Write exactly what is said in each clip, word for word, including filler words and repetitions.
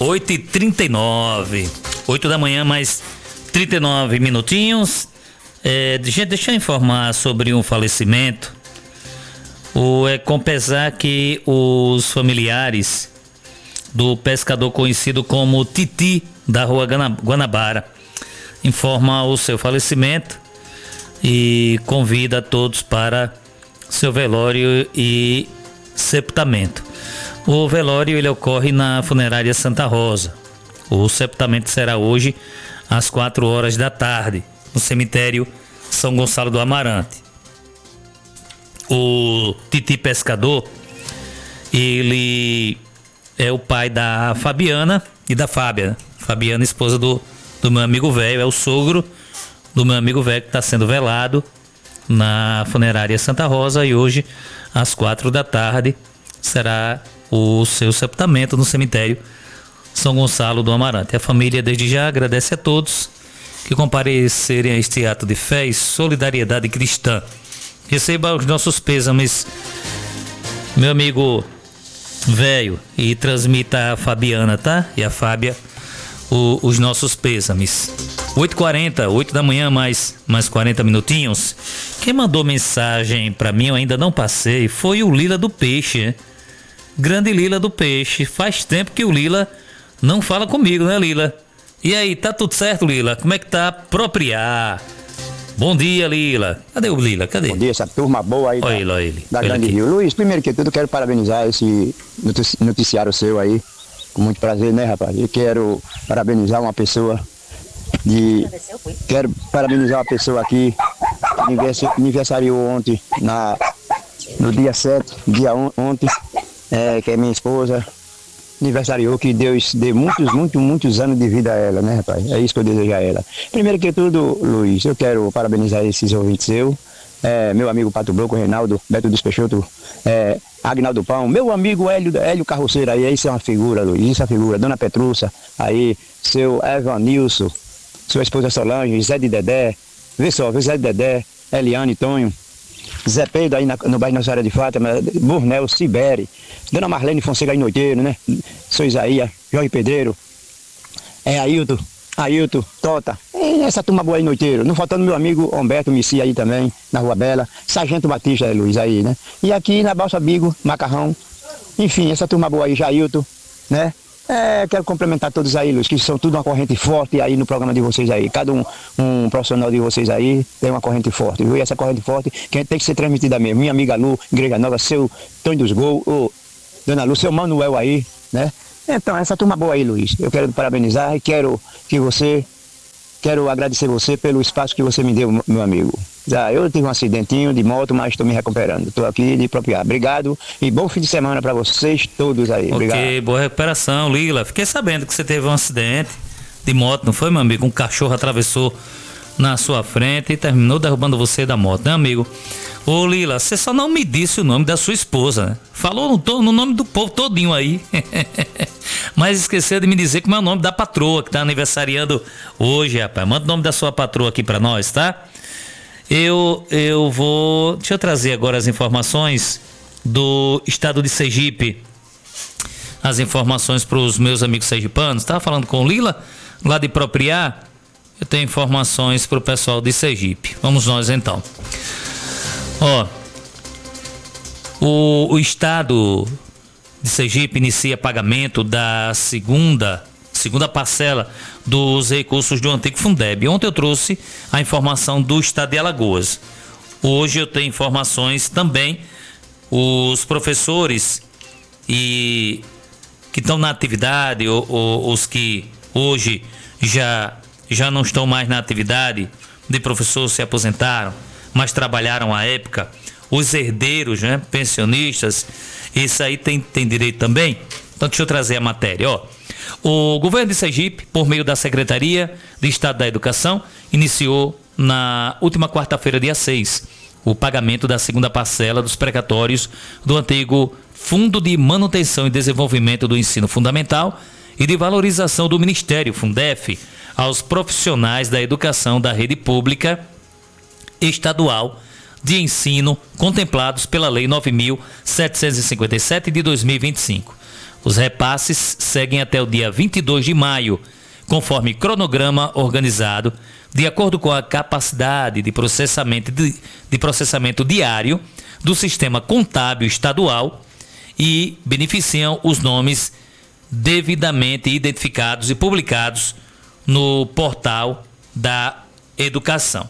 oito e trinta e nove. oito da manhã, mais trinta e nove minutinhos. É, gente, deixa eu informar sobre um falecimento. O, é com pesar que os familiares do pescador conhecido como Titi, da rua Guanabara, informa o seu falecimento e convida a todos para seu velório e sepultamento. O velório ele ocorre na funerária Santa Rosa. O sepultamento será hoje às quatro horas da tarde, no cemitério São Gonçalo do Amarante. O Titi Pescador, ele é o pai da Fabiana e da Fábia. Fabiana, esposa do, do meu amigo velho, é o sogro do meu amigo velho que está sendo velado na funerária Santa Rosa, e hoje às quatro da tarde será o seu sepultamento no cemitério São Gonçalo do Amarante. A família desde já agradece a todos que comparecerem a este ato de fé e solidariedade cristã. Receba os nossos pêsames, meu amigo velho, e transmita a Fabiana, tá? E a Fábia o, os nossos pêsames. oito e quarenta, oito da manhã, mais, mais quarenta minutinhos. Quem mandou mensagem pra mim, eu ainda não passei, foi o Lila do Peixe, né? Grande Lila do Peixe. Faz tempo que o Lila não fala comigo, né, Lila? E aí, tá tudo certo, Lila? Como é que tá? Propriar. Bom dia, Lila. Cadê o Lila? Cadê? Bom dia, essa turma boa aí olha da, ele, olha ele. da olha Grande aqui. Rio. Luiz, primeiro que tudo, quero parabenizar esse noticiário seu aí. Com muito prazer, né, rapaz? Eu quero parabenizar uma pessoa de... Quero parabenizar uma pessoa aqui que aniversariou ontem, na, no dia sete, dia on, ontem, é, que é minha esposa. Aniversariou, que Deus dê muitos, muitos, muitos anos de vida a ela, né, rapaz? É isso que eu desejo a ela. Primeiro que tudo, Luiz, eu quero parabenizar esses ouvintes seus, é, meu amigo Pato Bloco, Reinaldo, Beto dos Peixoto, é, Agnaldo Pão, meu amigo Hélio, Hélio Carroceiro, aí, isso é uma figura, Luiz, isso é uma figura, Dona Petrúcia, aí, seu Evanilson, sua esposa Solange, Zé de Dedé, vê só, Zé de Dedé, Eliane, Tonho, Zé Pedro aí na, no bairro Nossa Senhora de Fátima, Burnel, Sibere, Dona Marlene Fonseca aí Noiteiro, né? Sou Isaías, Jorge Pedreiro, é Ailton, Ailton, Tota, e essa turma boa aí Noiteiro, não faltando meu amigo Humberto Missi aí também, na Rua Bela, Sargento Batista, é, Luiz, aí, né? E aqui na Balsa Bigo, Macarrão, enfim, essa turma boa aí, Jailton, né? É, quero complementar todos aí, Luiz, que são tudo uma corrente forte aí no programa de vocês aí. Cada um, um profissional de vocês aí tem uma corrente forte, viu? E essa corrente forte que tem que ser transmitida mesmo. Minha amiga Lu, Igreja Nova, seu Tonho dos Gols, ô, Dona Lu, seu Manuel aí, né? Então, essa turma boa aí, Luiz. Eu quero te parabenizar e quero que você, quero agradecer você pelo espaço que você me deu, meu amigo. Já, eu tive um acidentinho de moto, mas estou me recuperando. Estou aqui de propriar. Obrigado e bom fim de semana para vocês todos aí. Ok, obrigado. Boa recuperação, Lila. Fiquei sabendo que você teve um acidente de moto, não foi, meu amigo? Um cachorro atravessou na sua frente e terminou derrubando você da moto, né, amigo? Ô, Lila, você só não me disse o nome da sua esposa, né? Falou no, no nome do povo todinho aí. Mas esqueceu de me dizer como é o nome da patroa que tá aniversariando hoje, rapaz. Manda o nome da sua patroa aqui pra nós, tá? Eu, eu vou... Deixa eu trazer agora as informações do estado de Sergipe. As informações para os meus amigos sergipanos. Estava falando com o Lila, lá de Propriar. Eu tenho informações para o pessoal de Sergipe. Vamos nós então. Ó, o, o estado de Sergipe inicia pagamento da segunda... segunda parcela dos recursos do antigo Fundeb. Ontem eu trouxe a informação do estado de Alagoas. Hoje eu tenho informações também, os professores e que estão na atividade, ou, ou os que hoje já, já não estão mais na atividade de professor, se aposentaram, mas trabalharam à época, os herdeiros, né, pensionistas, isso aí tem, tem direito também. Então deixa eu trazer a matéria, ó. O governo de Sergipe, por meio da Secretaria de Estado da Educação, iniciou na última quarta-feira, dia seis, o pagamento da segunda parcela dos precatórios do antigo Fundo de Manutenção e Desenvolvimento do Ensino Fundamental e de Valorização do Ministério, Fundef, aos profissionais da educação da rede pública estadual de ensino contemplados pela Lei nove mil setecentos e cinquenta e sete de dois mil e vinte e cinco. Os repasses seguem até o dia vinte e dois de maio, conforme cronograma organizado, de acordo com a capacidade de processamento, de, de processamento diário do sistema contábil estadual, e beneficiam os nomes devidamente identificados e publicados no portal da Educação.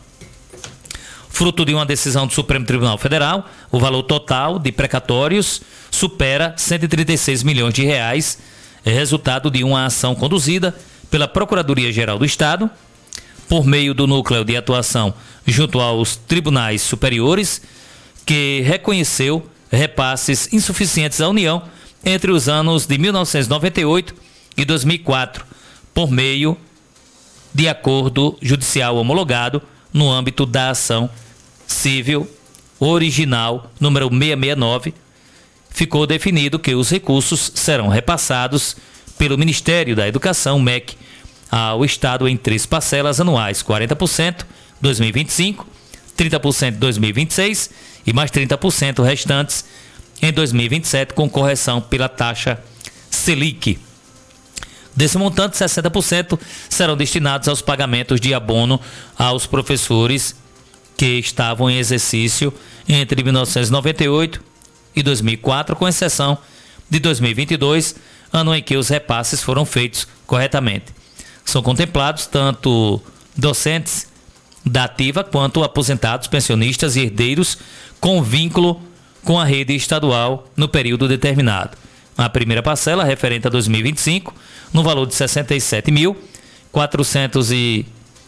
Fruto de uma decisão do Supremo Tribunal Federal, o valor total de precatórios supera cento e trinta e seis milhões de reais, resultado de uma ação conduzida pela Procuradoria-Geral do Estado, por meio do Núcleo de Atuação junto aos Tribunais Superiores, que reconheceu repasses insuficientes à União entre os anos de mil novecentos e noventa e oito e dois mil e quatro, por meio de acordo judicial homologado no âmbito da ação civil original número seiscentos e sessenta e nove, ficou definido que os recursos serão repassados pelo Ministério da Educação, M E C, ao Estado em três parcelas anuais: quarenta por cento em dois mil e vinte e cinco, trinta por cento em dois mil e vinte e seis e mais trinta por cento restantes em dois mil e vinte e sete, com correção pela taxa Selic. Desse montante, sessenta por cento serão destinados aos pagamentos de abono aos professores que estavam em exercício entre mil novecentos e noventa e oito e dois mil e quatro, com exceção de dois mil e vinte e dois, ano em que os repasses foram feitos corretamente. São contemplados tanto docentes da ativa quanto aposentados, pensionistas e herdeiros com vínculo com a rede estadual no período determinado. A primeira parcela, referente a dois mil e vinte e cinco, no valor de sessenta e sete mil quatrocentos e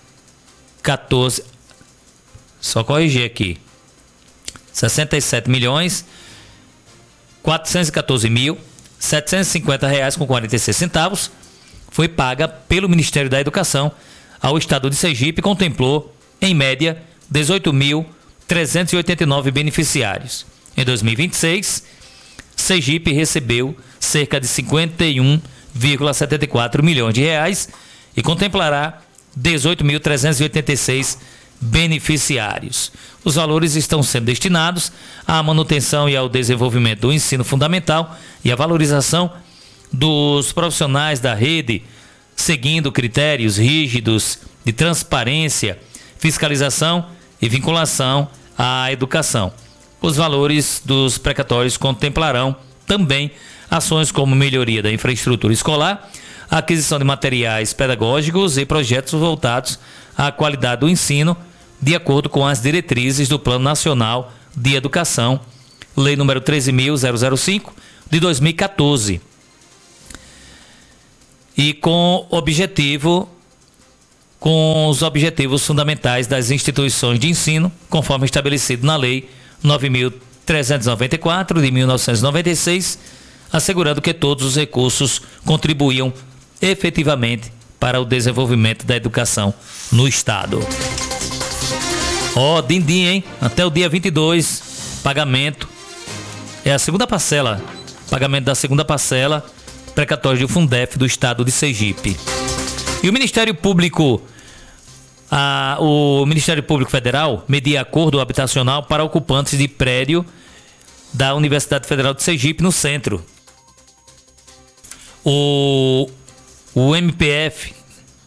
quatorze, só corrigir aqui, sessenta e sete milhões quatrocentos e quatorze mil setecentos e cinquenta reais com quarenta e seis centavos, foi paga pelo Ministério da Educação ao Estado de Sergipe e contemplou, em média, dezoito mil trezentos e oitenta e nove beneficiários. Em dois mil e vinte e seis, Sergipe recebeu cerca de cinquenta e um vírgula setenta e quatro milhões de reais e contemplará dezoito mil trezentos e oitenta e seis beneficiários. Os valores estão sendo destinados à manutenção e ao desenvolvimento do ensino fundamental e à valorização dos profissionais da rede, seguindo critérios rígidos de transparência, fiscalização e vinculação à educação. Os valores dos precatórios contemplarão também ações como melhoria da infraestrutura escolar, aquisição de materiais pedagógicos e projetos voltados à qualidade do ensino, de acordo com as diretrizes do Plano Nacional de Educação, Lei número treze mil cinco, de dois mil e quatorze. E com objetivo, com os objetivos fundamentais das instituições de ensino, conforme estabelecido na Lei nove mil trezentos e noventa e quatro, de mil novecentos e noventa e seis, assegurando que todos os recursos contribuíam efetivamente para o desenvolvimento da educação no Estado. Ó, oh, din-din, hein? Até o dia vinte e dois, pagamento. É a segunda parcela, pagamento da segunda parcela, precatório do Fundef do Estado de Sergipe. E o Ministério Público, a, o Ministério Público Federal media acordo habitacional para ocupantes de prédio da Universidade Federal de Sergipe no centro. O, o M P F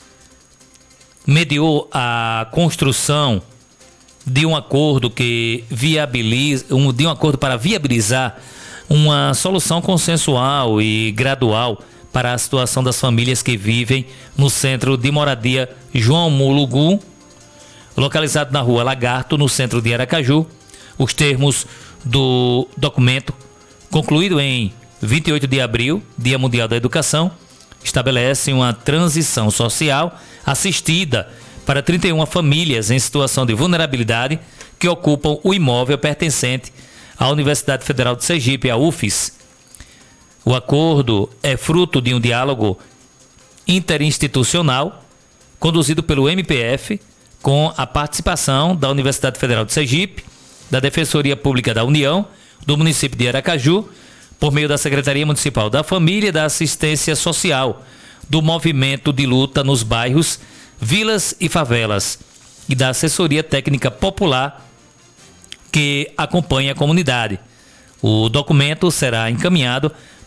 mediou a construção de um acordo que viabiliza, um, de um acordo para viabilizar uma solução consensual e gradual para a situação das famílias que vivem no centro de moradia João Mulugu, localizado na rua Lagarto, no centro de Aracaju. Os termos do documento, concluído em vinte e oito de abril, Dia Mundial da Educação, estabelecem uma transição social assistida para trinta e uma famílias em situação de vulnerabilidade que ocupam o imóvel pertencente à Universidade Federal de Sergipe, a U F S. O acordo é fruto de um diálogo interinstitucional conduzido pelo M P F com a participação da Universidade Federal de Sergipe, da Defensoria Pública da União, do município de Aracaju, por meio da Secretaria Municipal da Família e da Assistência Social, do Movimento de Luta nos Bairros, Vilas e Favelas e da Assessoria Técnica Popular que acompanha a comunidade. O documento será encaminhado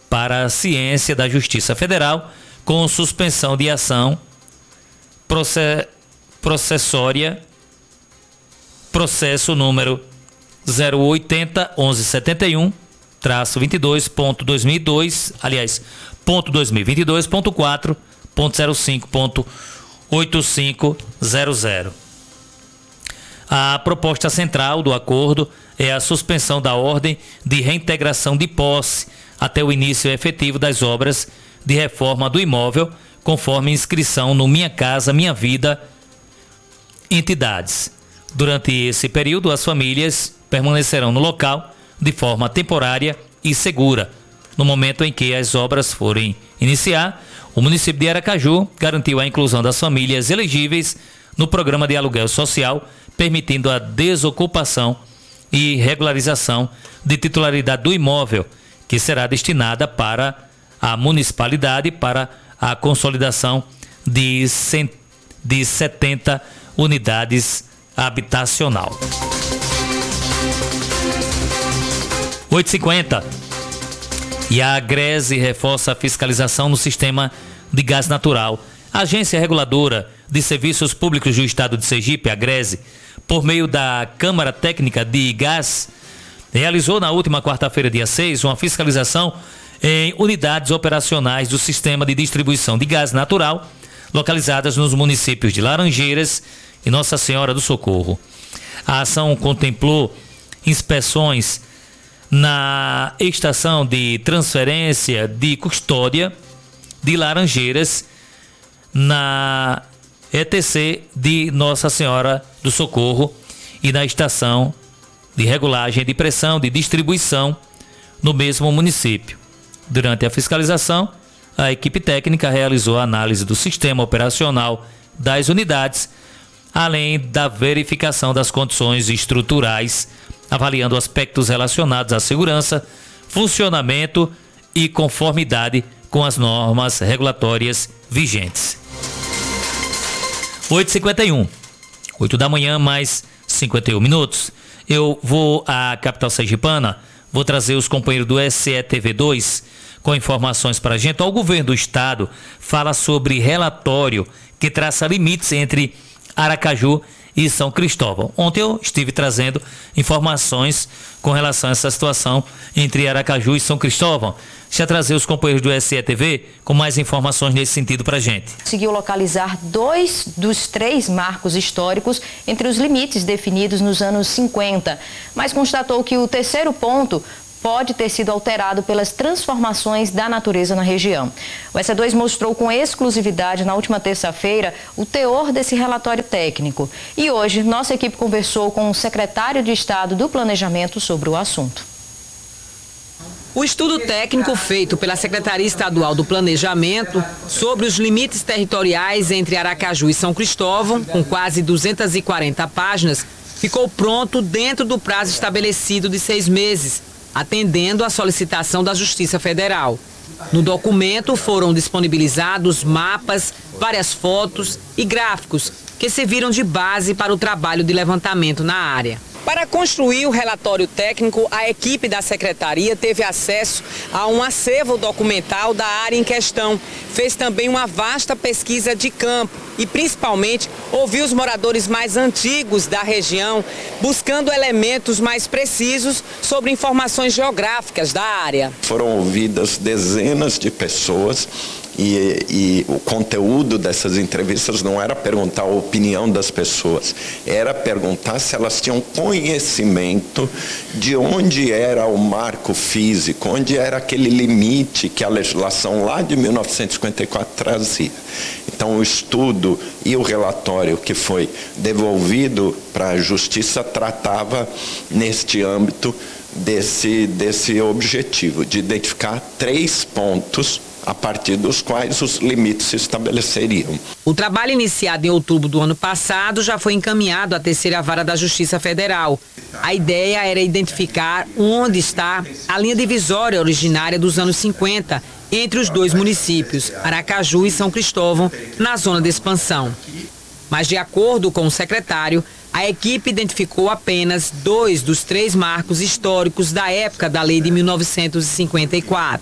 para a ciência da Justiça Federal, com suspensão de ação process, processória, processo número zero oitenta onze setenta e um traço vinte e dois ponto dois mil e dois, aliás, ponto dois mil e vinte e dois ponto quatro ponto zero cinco ponto oito cinco zero zero. A proposta central do acordo é a suspensão da ordem de reintegração de posse até o início efetivo das obras de reforma do imóvel, conforme inscrição no Minha Casa Minha Vida entidades. Durante esse período, as famílias permanecerão no local de forma temporária e segura. No momento em que as obras forem iniciar, o município de Aracaju garantiu a inclusão das famílias elegíveis no programa de aluguel social, permitindo a desocupação e regularização de titularidade do imóvel, que será destinada para a municipalidade para a consolidação de, cent... de setenta unidades habitacional. oito e cinquenta. E a Agrese reforça a fiscalização no sistema de gás natural. A Agência Reguladora de Serviços Públicos do Estado de Sergipe, a Agrese, por meio da Câmara Técnica de Gás, realizou na última quarta-feira, dia seis, uma fiscalização em unidades operacionais do sistema de distribuição de gás natural, localizadas nos municípios de Laranjeiras e Nossa Senhora do Socorro. A ação contemplou inspeções na estação de transferência de custódia de Laranjeiras, na E T C de Nossa Senhora do Socorro e na estação de regulagem de pressão de distribuição no mesmo município. Durante a fiscalização, a equipe técnica realizou a análise do sistema operacional das unidades, além da verificação das condições estruturais, avaliando aspectos relacionados à segurança, funcionamento e conformidade com as normas regulatórias vigentes. oito e cinquenta e um. oito da manhã, mais cinquenta e um minutos. Eu vou à capital sergipana, vou trazer os companheiros do S E T V dois com informações para a gente. O governo do estado fala sobre relatório que traça limites entre Aracaju e São Cristóvão. Ontem eu estive trazendo informações com relação a essa situação entre Aracaju e São Cristóvão. Deixa eu trazer os companheiros do S E T V com mais informações nesse sentido para a gente. Conseguiu localizar dois dos três marcos históricos entre os limites definidos nos anos cinquenta, mas constatou que o terceiro ponto pode ter sido alterado pelas transformações da natureza na região. O S E dois mostrou com exclusividade na última terça-feira o teor desse relatório técnico. E hoje, nossa equipe conversou com o secretário de Estado do Planejamento sobre o assunto. O estudo técnico feito pela Secretaria Estadual do Planejamento sobre os limites territoriais entre Aracaju e São Cristóvão, com quase duzentas e quarenta páginas, ficou pronto dentro do prazo estabelecido de seis meses, atendendo à solicitação da Justiça Federal. No documento foram disponibilizados mapas, várias fotos e gráficos que serviram de base para o trabalho de levantamento na área. Para construir o relatório técnico, a equipe da secretaria teve acesso a um acervo documental da área em questão. Fez também uma vasta pesquisa de campo e, principalmente, ouviu os moradores mais antigos da região, buscando elementos mais precisos sobre informações geográficas da área. Foram ouvidas dezenas de pessoas. E, e o conteúdo dessas entrevistas não era perguntar a opinião das pessoas, era perguntar se elas tinham conhecimento de onde era o marco físico, onde era aquele limite que a legislação lá de mil novecentos e cinquenta e quatro trazia. Então o estudo e o relatório que foi devolvido para a Justiça tratava neste âmbito desse, desse objetivo, de identificar três pontos a partir dos quais os limites se estabeleceriam. O trabalho iniciado em outubro do ano passado já foi encaminhado à terceira vara da Justiça Federal. A ideia era identificar onde está a linha divisória originária dos anos cinquenta entre os dois municípios, Aracaju e São Cristóvão, na zona de expansão. Mas, de acordo com o secretário, a equipe identificou apenas dois dos três marcos históricos da época da lei de mil novecentos e cinquenta e quatro.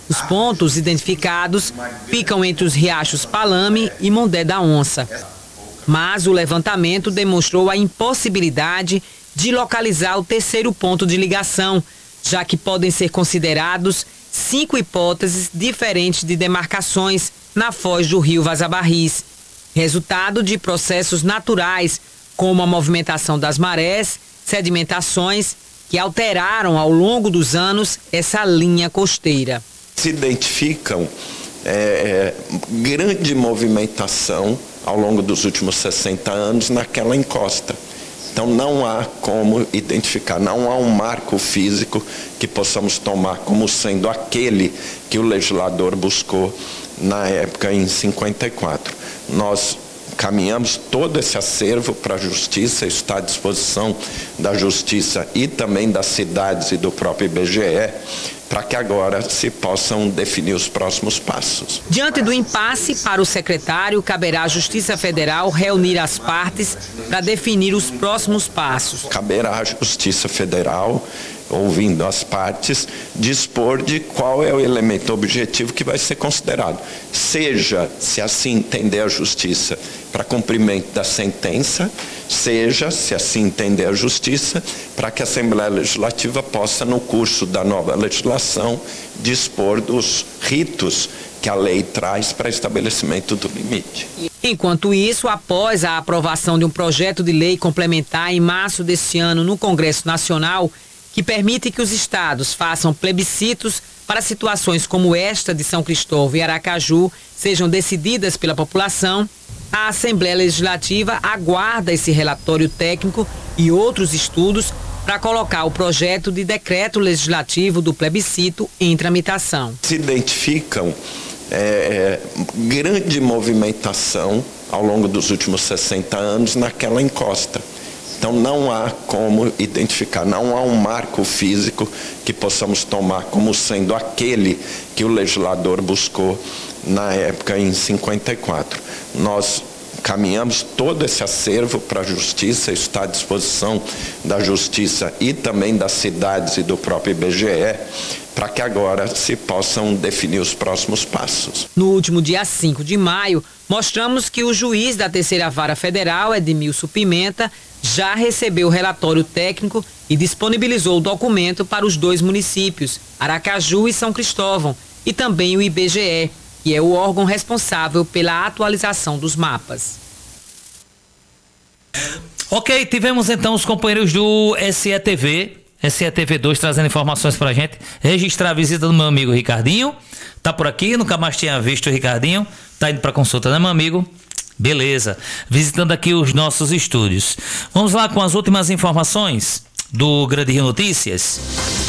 Os pontos identificados ficam entre os riachos Palame e Mondé da Onça. Mas o levantamento demonstrou a impossibilidade de localizar o terceiro ponto de ligação, já que podem ser considerados cinco hipóteses diferentes de demarcações na foz do rio Vaza-Barris, resultado de processos naturais, como a movimentação das marés, sedimentações, que alteraram ao longo dos anos essa linha costeira. Se identificam é, grande movimentação ao longo dos últimos sessenta anos naquela encosta. Então não há como identificar, não há um marco físico que possamos tomar como sendo aquele que o legislador buscou na época em cinquenta e quatro. Nós caminhamos todo esse acervo para a Justiça, está à disposição da Justiça e também das cidades e do próprio I B G E, para que agora se possam definir os próximos passos. Diante do impasse, para o secretário, caberá à Justiça Federal reunir as partes para definir os próximos passos. Caberá à Justiça Federal, ouvindo as partes, dispor de qual é o elemento objetivo que vai ser considerado. Seja, se assim entender a Justiça, para cumprimento da sentença, seja, se assim entender a Justiça, para que a Assembleia Legislativa possa, no curso da nova legislação, dispor dos ritos que a lei traz para estabelecimento do limite. Enquanto isso, após a aprovação de um projeto de lei complementar em março deste ano no Congresso Nacional, que permite que os estados façam plebiscitos para situações como esta de São Cristóvão e Aracaju sejam decididas pela população, a Assembleia Legislativa aguarda esse relatório técnico e outros estudos para colocar o projeto de decreto legislativo do plebiscito em tramitação. Se identificam é, grande movimentação ao longo dos últimos sessenta anos naquela encosta. Então não há como identificar, não há um marco físico que possamos tomar como sendo aquele que o legislador buscou na época em cinquenta e quatro. Nós caminhamos todo esse acervo para a Justiça, está à disposição da Justiça e também das cidades e do próprio I B G E, para que agora se possam definir os próximos passos. No último dia cinco de maio, mostramos que o juiz da Terceira Vara Federal, Edmilson Pimenta, já recebeu o relatório técnico e disponibilizou o documento para os dois municípios, Aracaju e São Cristóvão, e também o I B G E, que é o órgão responsável pela atualização dos mapas. Ok, tivemos então os companheiros do S E T V, S E T V dois, trazendo informações pra gente. Registrar a visita do meu amigo Ricardinho. Tá por aqui, nunca mais tinha visto o Ricardinho. Tá indo pra consulta, né, meu amigo? Beleza. Visitando aqui os nossos estúdios. Vamos lá com as últimas informações do Grande Rio Notícias.